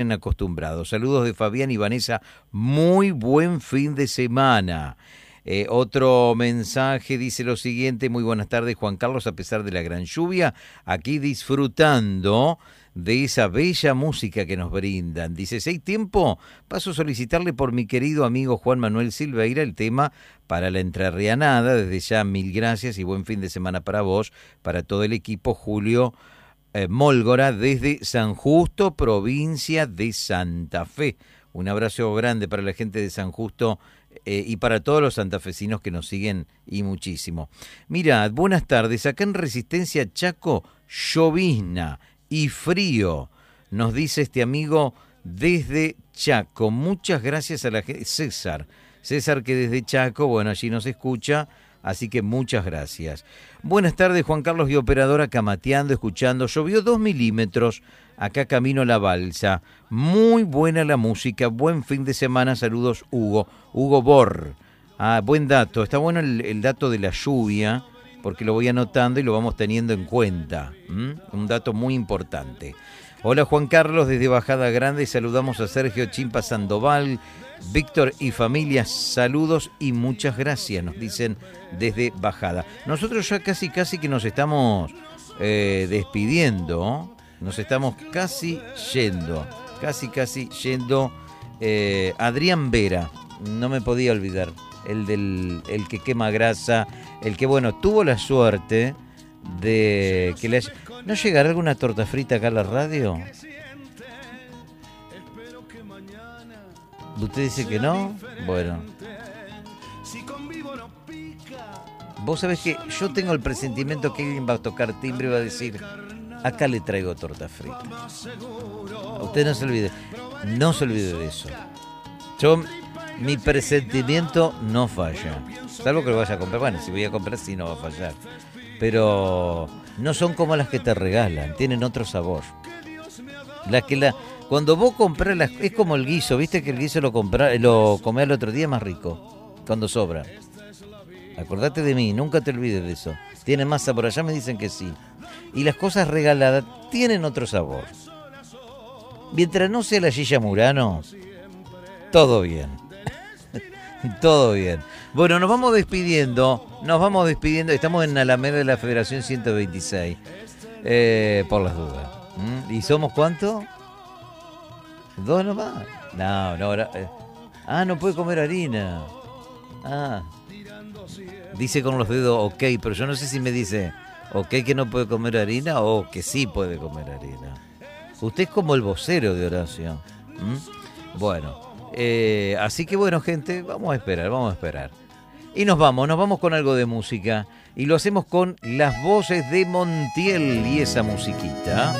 acostumbrados. Saludos de Fabián y Vanessa, muy buen fin de semana. Otro mensaje dice lo siguiente: muy buenas tardes, Juan Carlos, a pesar de la gran lluvia, aquí disfrutando de esa bella música que nos brindan. Dice, si hay tiempo, paso a solicitarle por mi querido amigo Juan Manuel Silveira el tema para la entrerrianada. Desde ya, mil gracias y buen fin de semana para vos, para todo el equipo. Julio Mólgora, desde San Justo, provincia de Santa Fe. Un abrazo grande para la gente de San Justo y para todos los santafesinos que nos siguen y muchísimo. Mirad, buenas tardes. Acá en Resistencia Chaco, llovizna y frío, nos dice este amigo desde Chaco. Muchas gracias a la gente. César que desde Chaco, bueno, allí nos escucha. Así que muchas gracias. Buenas tardes, Juan Carlos y operadora, camateando, escuchando. Llovió 2 milímetros, acá camino a la balsa. Muy buena la música, buen fin de semana. Saludos, Hugo Bor. Buen dato, está bueno el dato de la lluvia, porque lo voy anotando y lo vamos teniendo en cuenta. Un dato muy importante. Hola, Juan Carlos, desde Bajada Grande. Saludamos a Sergio Chimpa Sandoval, Víctor y familia, saludos y muchas gracias, nos dicen desde Bajada. Nosotros ya casi que nos estamos despidiendo, nos estamos casi yendo. Adrián Vera, no me podía olvidar, el que quema grasa, el que, bueno, tuvo la suerte de que ¿no llegará alguna torta frita acá a la radio? ¿Usted dice que no? Bueno. Vos sabés que yo tengo el presentimiento que alguien va a tocar timbre y va a decir, acá le traigo torta frita. Usted no se olvide de eso. Mi presentimiento no falla. Salvo que lo vaya a comprar. Bueno, si voy a comprar sí no va a fallar. Pero no son como las que te regalan, tienen otro sabor. Cuando vos comprás es como el guiso, viste que el guiso lo comés el otro día más rico, cuando sobra. Acordate de mí, nunca te olvides de eso. Tiene más sabor, allá me dicen que sí. Y las cosas regaladas tienen otro sabor. Mientras no sea la Gilla Murano, todo bien. Todo bien. Bueno, nos vamos despidiendo. Estamos en Alameda de la Federación 126. Por las dudas. ¿Y somos cuánto? 2 nomás. No, ahora. No puede comer harina. Dice con los dedos ok, pero yo no sé si me dice ok que no puede comer harina o que sí puede comer harina. Usted es como el vocero de Horacio. Bueno, así que bueno, gente, vamos a esperar. Y nos vamos con algo de música. Y lo hacemos con las voces de Montiel y esa musiquita.